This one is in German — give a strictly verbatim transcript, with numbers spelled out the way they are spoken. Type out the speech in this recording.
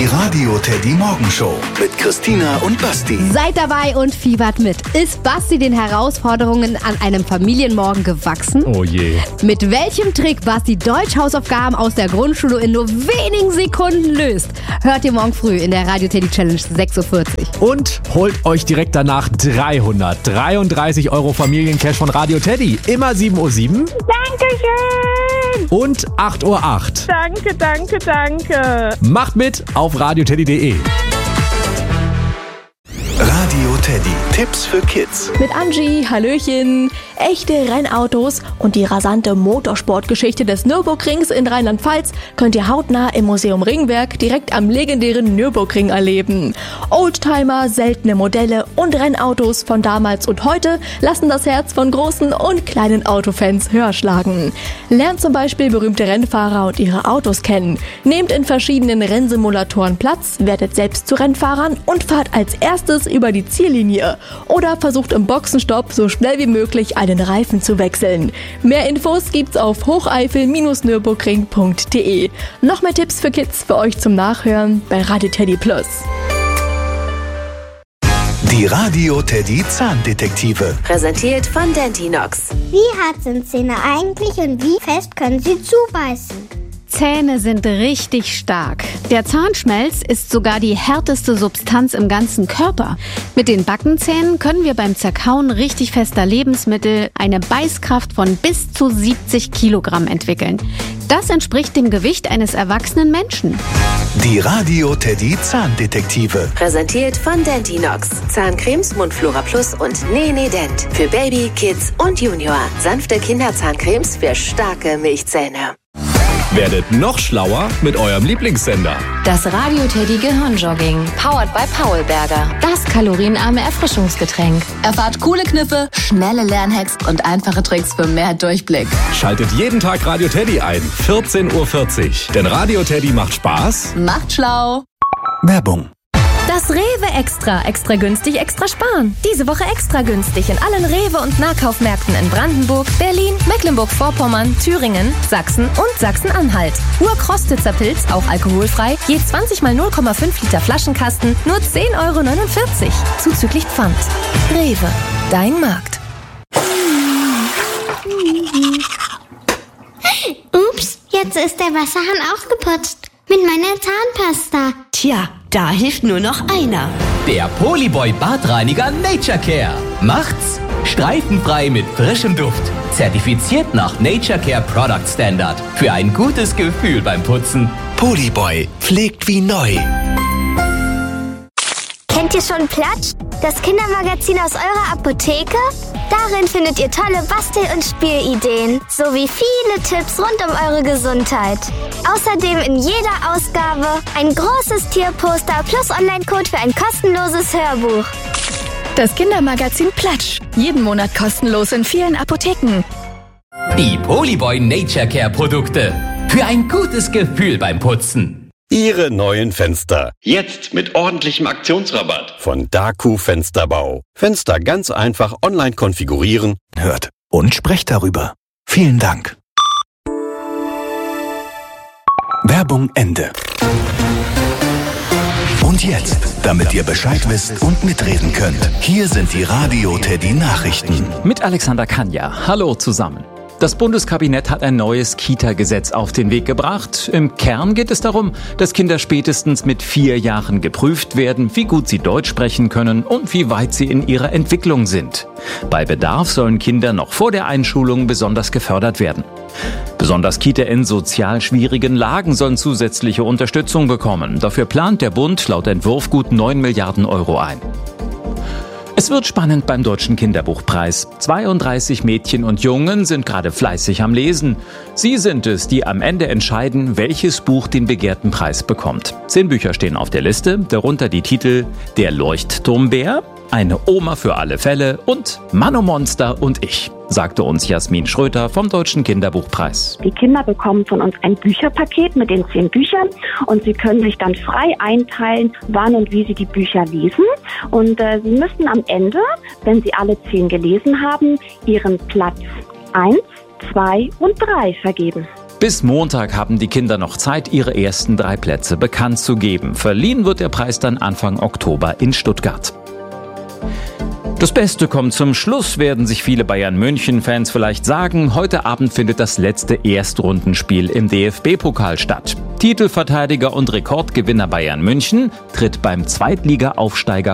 Die Radio Teddy Morgenshow mit Christina und Basti. Seid dabei und fiebert mit. Ist Basti den Herausforderungen an einem Familienmorgen gewachsen? Oh je. Mit welchem Trick Basti Deutsch-Hausaufgaben aus der Grundschule in nur wenigen Sekunden löst, hört ihr morgen früh in der Radio Teddy Challenge sechs Uhr vierzig. Und holt euch direkt danach dreihundertdreiunddreißig Euro Familiencash von Radio Teddy. Immer sieben Uhr sieben. Dankeschön. Und acht Uhr acht. Danke, danke, danke. Macht mit auf radioteddy punkt de. Radio Teddy. Tipps für Kids. Mit Angie, Hallöchen. Echte Rennautos und die rasante Motorsportgeschichte des Nürburgrings in Rheinland-Pfalz könnt ihr hautnah im Museum Ringberg direkt am legendären Nürburgring erleben. Oldtimer, seltene Modelle und Rennautos von damals und heute lassen das Herz von großen und kleinen Autofans höher schlagen. Lernt zum Beispiel berühmte Rennfahrer und ihre Autos kennen. Nehmt in verschiedenen Rennsimulatoren Platz, werdet selbst zu Rennfahrern und fahrt als erstes über die Ziellinie. Oder versucht im Boxenstopp so schnell wie möglich einen Reifen zu wechseln. Mehr Infos gibt's auf hocheifel Bindestrich nürburgring punkt de. Noch mehr Tipps für Kids für euch zum Nachhören bei Radio Teddy Plus. Die Radio Teddy Zahndetektive. Präsentiert von Dentinox. Wie hart sind Zähne eigentlich und wie fest können sie zubeißen? Zähne sind richtig stark. Der Zahnschmelz ist sogar die härteste Substanz im ganzen Körper. Mit den Backenzähnen können wir beim Zerkauen richtig fester Lebensmittel eine Beißkraft von bis zu siebzig Kilogramm entwickeln. Das entspricht dem Gewicht eines erwachsenen Menschen. Die Radio Teddy Zahndetektive. Präsentiert von Dentinox. Zahncremes, Mundflora Plus und Nene Dent. Für Baby, Kids und Junior. Sanfte Kinderzahncremes für starke Milchzähne. Werdet noch schlauer mit eurem Lieblingssender. Das Radio Teddy Gehirnjogging. Powered by Paulberger. Das kalorienarme Erfrischungsgetränk. Erfahrt coole Kniffe, schnelle Lernhacks und einfache Tricks für mehr Durchblick. Schaltet jeden Tag Radio Teddy ein. vierzehn Uhr vierzig. Denn Radio Teddy macht Spaß. Macht schlau. Werbung. Das Rewe Extra. Extra günstig, extra sparen. Diese Woche extra günstig in allen Rewe- und Nahkaufmärkten in Brandenburg, Berlin, Mecklenburg-Vorpommern, Thüringen, Sachsen und Sachsen-Anhalt. Urkrostitzer Pilz, auch alkoholfrei, je zwanzig mal null Komma fünf Liter Flaschenkasten, nur zehn Euro neunundvierzig. Zuzüglich Pfand. Rewe. Dein Markt. Ups, jetzt ist der Wasserhahn ausgeputzt. Mit meiner Zahnpasta. Tja, da hilft nur noch einer. Der Polyboy Badreiniger Nature Care. Macht's streifenfrei mit frischem Duft. Zertifiziert nach Nature Care Product Standard. Für ein gutes Gefühl beim Putzen. Polyboy pflegt wie neu. Kennt ihr schon Platsch? Das Kindermagazin aus eurer Apotheke? Darin findet ihr tolle Bastel- und Spielideen, sowie viele Tipps rund um eure Gesundheit. Außerdem in jeder Ausgabe ein großes Tierposter plus Online-Code für ein kostenloses Hörbuch. Das Kindermagazin Platsch. Jeden Monat kostenlos in vielen Apotheken. Die Polyboy Nature Care Produkte. Für ein gutes Gefühl beim Putzen. Ihre neuen Fenster. Jetzt mit ordentlichem Aktionsrabatt. Von Daku Fensterbau. Fenster ganz einfach online konfigurieren. Hört und sprecht darüber. Vielen Dank. Werbung Ende. Und jetzt, damit ihr Bescheid wisst und mitreden könnt, hier sind die Radio Teddy Nachrichten. Mit Alexander Kanja. Hallo zusammen. Das Bundeskabinett hat ein neues Kita-Gesetz auf den Weg gebracht. Im Kern geht es darum, dass Kinder spätestens mit vier Jahren geprüft werden, wie gut sie Deutsch sprechen können und wie weit sie in ihrer Entwicklung sind. Bei Bedarf sollen Kinder noch vor der Einschulung besonders gefördert werden. Besonders Kita in sozial schwierigen Lagen sollen zusätzliche Unterstützung bekommen. Dafür plant der Bund laut Entwurf gut neun Milliarden Euro ein. Es wird spannend beim Deutschen Kinderbuchpreis. zweiunddreißig Mädchen und Jungen sind gerade fleißig am Lesen. Sie sind es, die am Ende entscheiden, welches Buch den begehrten Preis bekommt. Zehn Bücher stehen auf der Liste, darunter die Titel Der Leuchtturmbär, Eine Oma für alle Fälle und Manomonster und ich, sagte uns Jasmin Schröter vom Deutschen Kinderbuchpreis. Die Kinder bekommen von uns ein Bücherpaket mit den zehn Büchern und sie können sich dann frei einteilen, wann und wie sie die Bücher lesen. Und äh, sie müssen am Ende, wenn sie alle zehn gelesen haben, ihren Platz eins, zwei und drei vergeben. Bis Montag haben die Kinder noch Zeit, ihre ersten drei Plätze bekannt zu geben. Verliehen wird der Preis dann Anfang Oktober in Stuttgart. Das Beste kommt zum Schluss, werden sich viele Bayern-München-Fans vielleicht sagen. Heute Abend findet das letzte Erstrundenspiel im D F B-Pokal statt. Titelverteidiger und Rekordgewinner Bayern München tritt beim Zweitliga-Aufsteiger